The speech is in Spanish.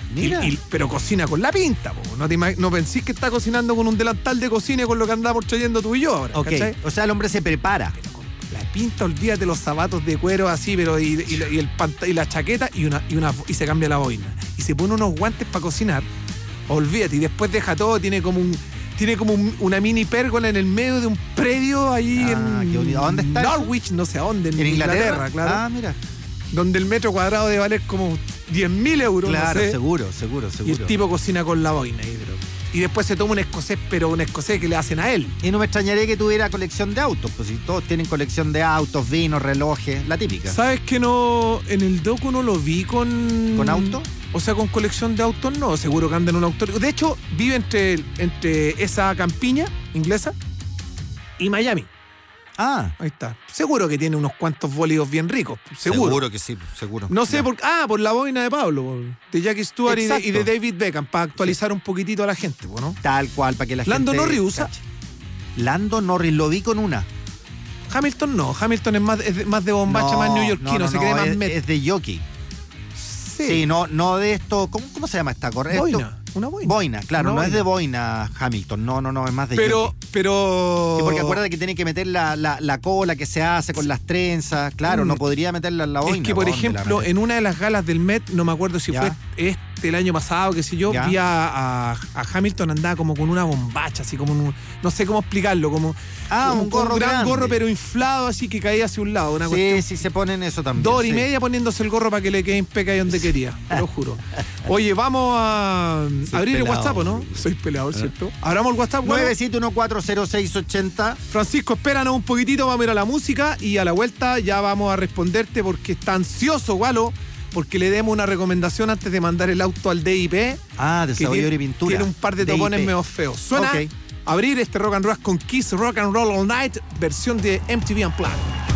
Mira. Pero cocina con la pinta, po. No pensís que está cocinando con un delantal de cocina y con lo que andamos trayendo tú y yo ahora. Ok, ¿cachai? o sea, el hombre se prepara. Pero con la pinta, olvídate los zapatos de cuero así, pero y la chaqueta y se cambia la boina. Y se pone unos guantes para cocinar. Olvídate, y después deja todo, tiene como una mini pérgola en el medio de un predio ahí Qué bonito. ¿Dónde está Norwich, eso? no sé a dónde, ¿En Inglaterra? claro. Ah, mira. Donde el metro cuadrado debe valer como 10.000 euros. Claro, no sé. seguro. Y el tipo cocina con la boina ahí, bro. Y después se toma un escocés, pero un escocés que le hacen a él. Y no me extrañaría que tuviera colección de autos, pues si todos tienen colección de autos, vinos, relojes, la típica. ¿Sabes que no? En el docu no lo vi con... ¿Con auto? O sea, con colección de autos no, seguro que anda en un auto. De hecho, vive entre esa campiña inglesa y Miami. Ah, Ahí está. Seguro que tiene unos cuantos bólidos bien ricos. Seguro. que sí, seguro. No sé Ya. por la boina de Pablo, de Jackie Stewart y Exacto. de David Beckham, para actualizar un poquitito a la gente, ¿no? Tal cual, para que la Lando gente... Norris usa. cache. Lando Norris, lo vi con una. Hamilton no, Hamilton es más de bombacha, más neoyorquino, se cree más es de jockey. Sí, no de esto. ¿Cómo se llama esta correa? Boina, una boina. Boina, claro, Una no es boina. de boina Hamilton, no, es más de Pero, jockey. pero... Sí, porque acuérdate que tiene que meter la cola que se hace con las trenzas. Claro, no podría meterla en la boina. Es que, por ¿Dónde la ejemplo, mete? en una de las galas del Met, no me acuerdo si Ya. fue el año pasado, qué sé yo, Ya. vi a Hamilton andaba como con una bombacha, así como no sé cómo explicarlo, como un gorro un gran grande. gorro, pero inflado, así que caía hacia un lado. Una cuestión. Sí, se ponen eso también. 2 horas y sí. media poniéndose el gorro para que le quede impecable donde quería, te lo juro. Oye, vamos a abrir el pelado. WhatsApp, ¿o no? Soy peleador, ¿cierto? Abramos el WhatsApp, bueno. 971400680. Francisco, espéranos un poquitito, vamos a ir a la música y a la vuelta ya vamos a responderte porque está ansioso, Gualo, porque le demos una recomendación antes de mandar el auto al DIP. Ah, que desarrollador y pintura. Tiene un par de DIP. topones medio feos. Suena Ok. abrir este Rock and Roll con Kiss Rock and Roll All Night, versión de MTV Unplugged.